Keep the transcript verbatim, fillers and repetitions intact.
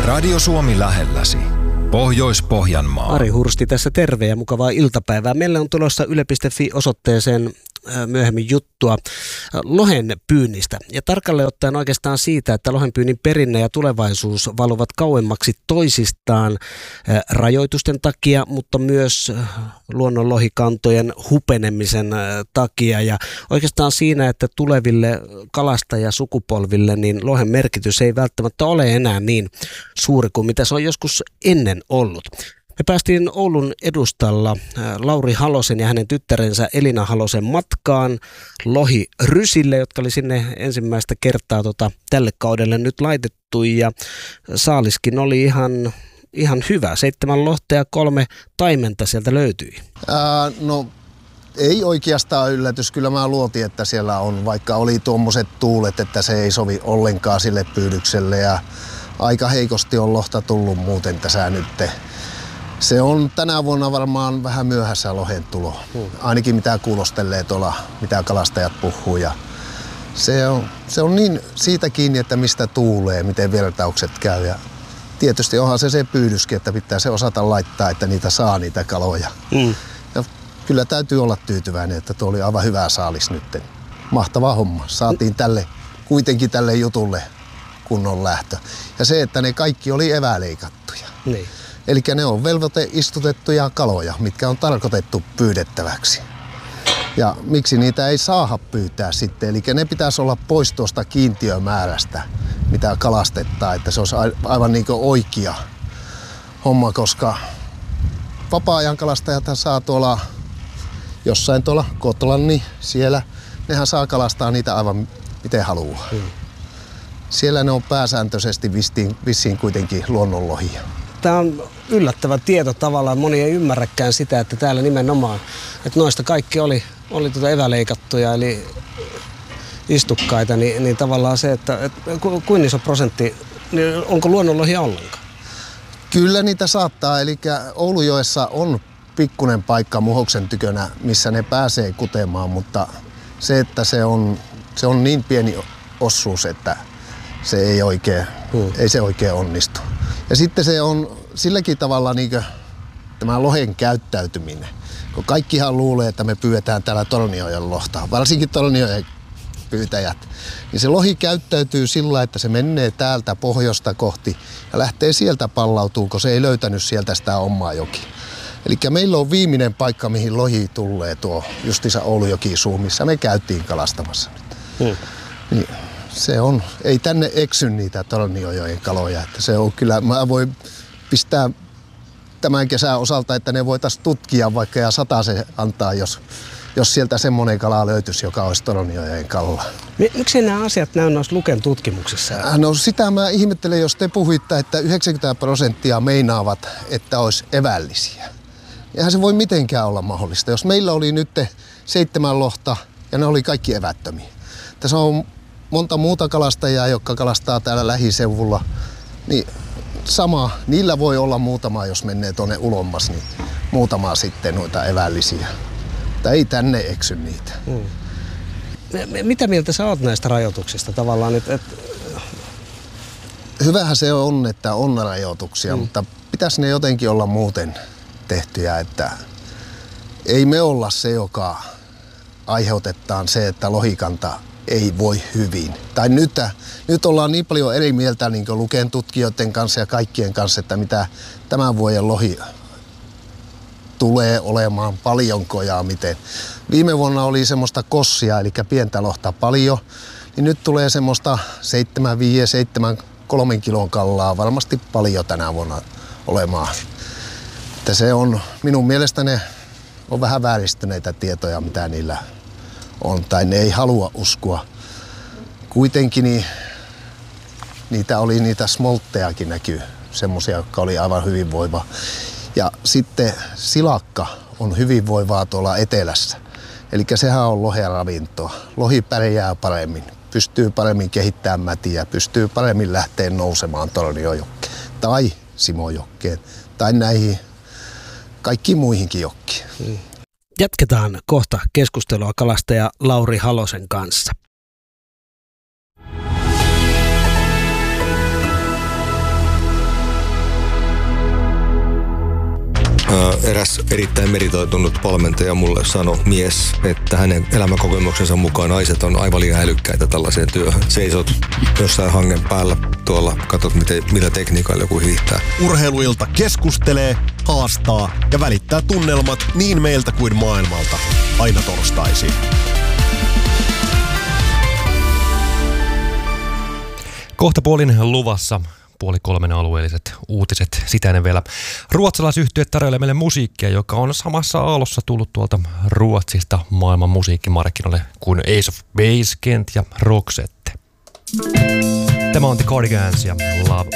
Radio Suomi lähelläsi. Pohjois-Pohjanmaa. Ari Hursti tässä terve ja mukavaa iltapäivää. Meillä on tulossa yle piste fi-osoitteeseen myöhemmin juttua lohen pyynnistä. Ja tarkalleen ottaen oikeastaan siitä, että lohenpyynnin perinne ja tulevaisuus valuvat kauemmaksi toisistaan rajoitusten takia, mutta myös luonnonlohikantojen hupenemisen takia. Ja oikeastaan siinä, että tuleville kalastajasukupolville niin lohen merkitys ei välttämättä ole enää niin suuri kuin mitä se on joskus ennen ollut. Me päästiin Oulun edustalla Lauri Halosen ja hänen tyttärensä Elina Halosen matkaan lohirysille, jotka oli sinne ensimmäistä kertaa tota, tälle kaudelle nyt laitettu, ja saaliskin oli ihan, ihan hyvä. Seitsemän lohta ja kolme taimenta sieltä löytyi. Ää, no ei oikeastaan yllätys. Kyllä mä luotin, että siellä on, vaikka oli tuommoiset tuulet, että se ei sovi ollenkaan sille pyydykselle, ja aika heikosti on lohta tullut muuten tässä nytte. Se on tänä vuonna varmaan vähän myöhässä lohen tulo, ainakin mitä kuulostelee tuolla, mitä kalastajat puhuu. Ja se, on, se on niin siitä kiinni, että mistä tuulee, miten vertaukset käy. Ja tietysti onhan se se pyydyskin, että pitää se osata laittaa, että niitä saa niitä kaloja. Mm. Ja kyllä täytyy olla tyytyväinen, että tuo oli aivan hyvä saalis nyt. Mahtava homma. Saatiin tälle, kuitenkin tälle jutulle kunnon lähtö. Ja se, että ne kaikki oli eväleikattuja. Niin. Eli ne on velvoiteistutettuja kaloja, mitkä on tarkoitettu pyydettäväksi. Ja miksi niitä ei saada pyytää sitten? Eli ne pitäisi olla pois tuosta kiintiömäärästä, mitä kalastettaa, että se olisi aivan niin kuin oikea homma, koska vapaa-ajan kalastajat saa tuolla jossain tuolla Kotlan, niin siellä nehän saa kalastaa niitä aivan miten haluaa. Hmm. Siellä ne on pääsääntöisesti vissiin, vissiin kuitenkin luonnonlohia. Tämä on yllättävä tieto tavallaan. Moni ei ymmärräkään sitä, että täällä nimenomaan, että noista kaikki oli, oli tuota eväleikattuja, eli istukkaita, niin, niin tavallaan se, että, että kuinka iso prosentti, niin onko luonnonlohia ollenkaan? Kyllä niitä saattaa, eli Oulujoessa on pikkunen paikka Muhoksen tykönä, missä ne pääsee kutemaan, mutta se, että se on, se on niin pieni osuus, että se ei, oikein, hmm. ei se oikein onnistu. Ja sitten se on silläkin tavalla niin kuin tämä lohen käyttäytyminen. Kun kaikkihan luulee, että me pyydetään täällä Torniojoen lohtaa, varsinkin Torniojoen pyytäjät, niin se lohi käyttäytyy sillä, että se menee täältä pohjoista kohti ja lähtee sieltä pallautumaan, kun se ei löytänyt sieltä sitä omaa joki. Eli meillä on viimeinen paikka, mihin lohi tulee tuo justiinsa Oulujokisuun, missä me käytiin kalastamassa nyt. Hmm. Niin. Se on, ei tänne eksy niitä Torniojoen kaloja, että se on kyllä, mä voin pistää tämän kesän osalta, että ne voitaisiin tutkia vaikka ja satasen antaa, jos, jos sieltä semmoinen kala löytyisi, joka olisi Torniojoen kalla. Miksi nämä asiat näy noissa Luken tutkimuksissa? No sitä mä ihmettelen, jos te puhuitte, että yhdeksänkymmentä prosenttia meinaavat, että olisi evällisiä. Eihän se voi mitenkään olla mahdollista, jos meillä oli nyt seitsemän lohta ja ne oli kaikki evättömiä. Tässä on monta muuta kalastajaa, jotka kalastaa täällä lähiseuvulla, niin sama, niillä voi olla muutama, jos menee tuonne ulommas, niin muutama sitten noita evällisiä. Mutta ei tänne eksy niitä. Hmm. Mitä mieltä sä oot näistä rajoituksista tavallaan? Et, et... Hyvähän se on, että on rajoituksia, hmm. mutta pitäisi ne jotenkin olla muuten tehtyjä, että ei me olla se, joka aiheutetaan se, että lohikanta ei voi hyvin. Tai nyt, nyt ollaan niin paljon eri mieltä niin kuin Luken tutkijoiden kanssa ja kaikkien kanssa, että mitä tämän vuoden lohi tulee olemaan, paljonko ja miten. Viime vuonna oli semmoista kossia, eli pientä lohta paljon, niin nyt tulee semmoista seitsemän viisi seitsemän kolmen kilon kallaa varmasti paljon tänä vuonna olemaan. Että se on, minun mielestäni on vähän vääristyneitä tietoja, mitä niillä on, tai ne ei halua uskoa. Kuitenkin niin, niitä oli niitä smolttejakin näkyy, semmoisia, jotka oli aivan hyvinvoiva. Ja sitten silakka on hyvinvoivaa tuolla etelässä. Eli sehän on lohea ravintoa. Lohi pärjää paremmin, pystyy paremmin kehittämään mätiä, pystyy paremmin lähteä nousemaan Torniojokkeen tai Simojokkeen tai näihin kaikkiin muihinkin jokkiin. Hmm. Jatketaan kohta keskustelua kalastaja Lauri Halosen kanssa. eräs erittäin meritoitunut valmentaja mulle sanoi, mies, että hänen elämänkokemuksensa mukaan naiset on aivan liian älykkäitä tällaiseen työhön. Seisot jossain hangen päällä tuolla, katsot miten, millä tekniikalla joku hiihtää. Urheiluilta keskustelee, haastaa ja välittää tunnelmat niin meiltä kuin maailmalta. Aina torstaisin. Kohta puolin luvassa. Puoli kolmen alueelliset uutiset. Sitä ennen vielä ruotsalaisyhtye tarjoilee meille musiikkia, joka on samassa aallossa tullut tuolta Ruotsista maailman musiikkimarkkinoille kuin Ace of Base, Kent ja Roxette. Tämä on The Cardigans ja Love